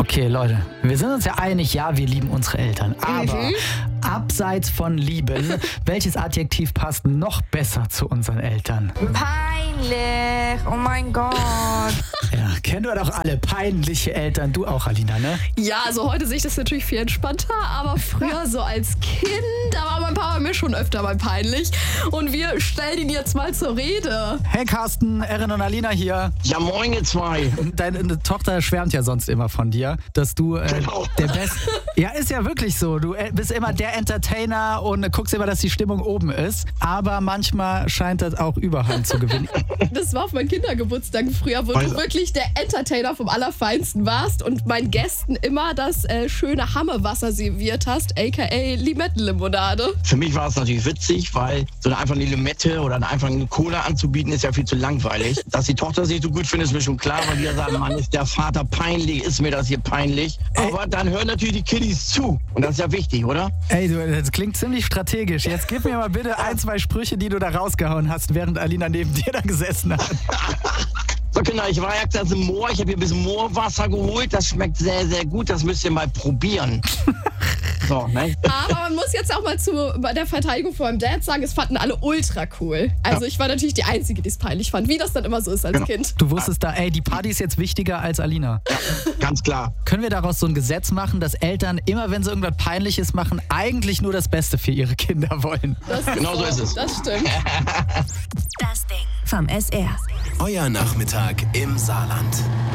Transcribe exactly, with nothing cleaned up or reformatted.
Okay, Leute, wir sind uns ja einig, ja, wir lieben unsere Eltern. Aber Mhm. abseits von lieben, welches Adjektiv passt noch besser zu unseren Eltern? Peinlich. Oh mein Gott. Ja, kennen wir doch alle peinliche Eltern. Du auch, Alina, ne? Ja, also heute sehe ich das natürlich viel entspannter, aber früher so als Kind, da war mein Papa mir schon öfter mal peinlich. Und wir stellen ihn jetzt mal zur Rede. Hey Carsten, Erin und Alina hier. Ja, moin ihr zwei. Deine Tochter schwärmt ja sonst immer von dir, dass du äh, Genau. der Beste... Ja, ist ja wirklich so. Du äh, bist immer der Entertainer und guckst immer, dass die Stimmung oben ist. Aber manchmal scheint das auch Überhand zu gewinnen. Das war auf meinen Kindergeburtstagen früher, wo Alter. du wirklich der Entertainer vom Allerfeinsten warst und meinen Gästen immer das äh, schöne Hammewasser serviert hast, aka Limettenlimonade. Für mich war es natürlich witzig, weil so eine einfach eine Limette oder einfach eine Cola anzubieten, ist ja viel zu langweilig. Dass die Tochter sich so gut findet, ist mir schon klar, weil die ja sagen, Mann, ist der Vater peinlich, ist mir das hier peinlich. Aber dann hören natürlich die Kiddies zu. Und das ist ja wichtig, oder? Ey, du, das klingt ziemlich strategisch. Jetzt gib mir mal bitte ein, zwei Sprüche, die du da rausgehauen hast, während Alina neben dir da gesessen hat. So, Kinder, ich war jetzt im Moor, ich habe hier ein bisschen Moorwasser geholt. Das schmeckt sehr, sehr gut, das müsst ihr mal probieren. So, ne? Aber man muss jetzt auch mal zu der Verteidigung von meinem Dad sagen, es fanden alle ultra cool. Also ich war natürlich die Einzige, die es peinlich fand, wie das dann immer so ist als Genau. Kind. Du wusstest da, ey, die Party ist jetzt wichtiger als Alina. Ganz klar. Können wir daraus so ein Gesetz machen, dass Eltern immer, wenn sie irgendwas Peinliches machen, eigentlich nur das Beste für ihre Kinder wollen? Das Genau so ist es. Das stimmt. Das Ding vom S R. Euer Nachmittag im Saarland.